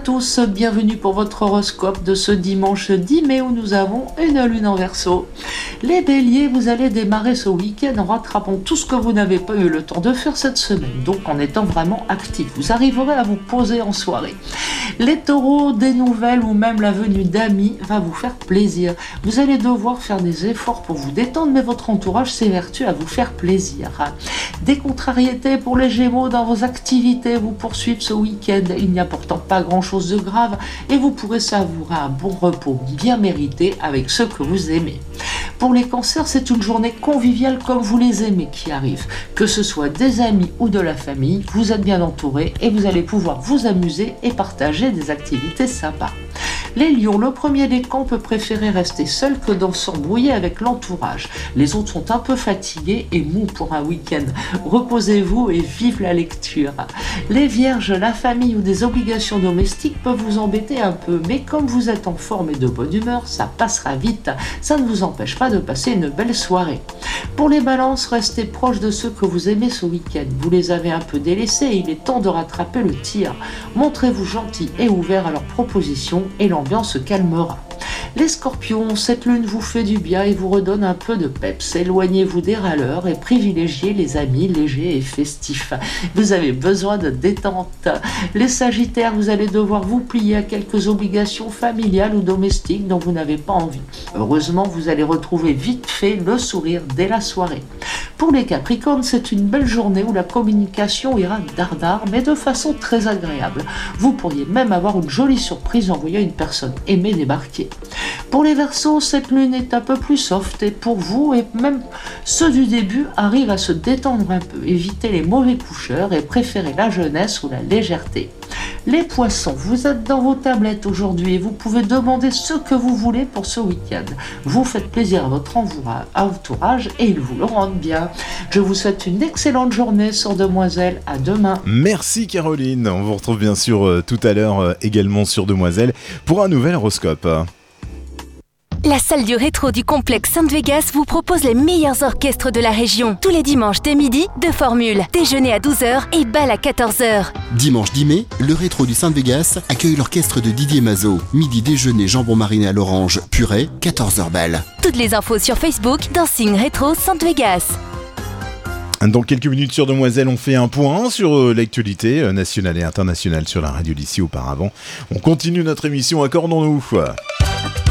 tous, bienvenue pour votre horoscope de ce dimanche 10 mai où nous avons une lune en Verseau. Les béliers, vous allez démarrer ce week-end en rattrapant tout ce que vous n'avez pas eu le temps de faire cette semaine, donc en étant vraiment actif. Vous arriverez à vous poser en soirée. Les taureaux, des nouvelles ou même la venue d'amis va vous faire plaisir. Vous allez devoir faire des efforts pour vous détendre, mais votre entourage s'évertue à vous faire plaisir. Des contrariétés pour les Gémeaux dans vos activités vous poursuivent ce week-end. Il n'y a pourtant pas grand-chose de grave et vous pourrez savourer un bon repos bien mérité avec ceux que vous aimez. Pour les cancers, c'est une journée conviviale comme vous les aimez qui arrive. Que ce soit des amis ou de la famille, vous êtes bien entourés et vous allez pouvoir vous amuser et partager des activités sympas. Les lions, le premier des camps peut préférer rester seul que d'en s'embrouiller avec l'entourage. Les autres sont un peu fatigués et mous pour un week-end. Reposez-vous et vive la lecture. Les vierges, la famille ou des obligations domestiques peuvent vous embêter un peu, mais comme vous êtes en forme et de bonne humeur, ça passera vite. Ça ne vous empêche pas de passer une belle soirée. Pour les balances, restez proches de ceux que vous aimez ce week-end. Vous les avez un peu délaissés et il est temps de rattraper le tir. Montrez-vous gentil et ouvert à leurs propositions et l'ambiance se calmera. Les scorpions, cette lune vous fait du bien et vous redonne un peu de peps. Éloignez-vous des râleurs et privilégiez les amis légers et festifs. Vous avez besoin de détente. Les sagittaires, vous allez devoir vous plier à quelques obligations familiales ou domestiques dont vous n'avez pas envie. Heureusement, vous allez retrouver vite fait le sourire dès la soirée. Pour les capricornes, c'est une belle journée où la communication ira dardard, mais de façon très agréable. Vous pourriez même avoir une jolie surprise en voyant une personne aimée débarquer. Pour les Verseaux, cette lune est un peu plus soft et pour vous, et même ceux du début, arrivent à se détendre un peu. Évitez les mauvais coucheurs et préférez la jeunesse ou la légèreté. Les poissons, vous êtes dans vos tablettes aujourd'hui et vous pouvez demander ce que vous voulez pour ce week-end. Vous faites plaisir à votre entourage et ils vous le rendent bien. Je vous souhaite une excellente journée sur Demoiselle. À demain. Merci Caroline. On vous retrouve bien sûr tout à l'heure également sur Demoiselle pour un nouvel horoscope. La salle du rétro du complexe Sainte-Vegas vous propose les meilleurs orchestres de la région. Tous les dimanches dès midi, 2 formules. Déjeuner à 12h et bal à 14h. Dimanche 10 mai, le rétro du Sainte-Vegas accueille l'orchestre de Didier Mazot. Midi déjeuner jambon mariné à l'orange, purée, 14h bal. Toutes les infos sur Facebook, Dancing Rétro Sainte-Vegas. Dans quelques minutes sur Demoiselle, on fait un point sur l'actualité nationale et internationale sur la radio d'ici auparavant. On continue notre émission, accordons-nous.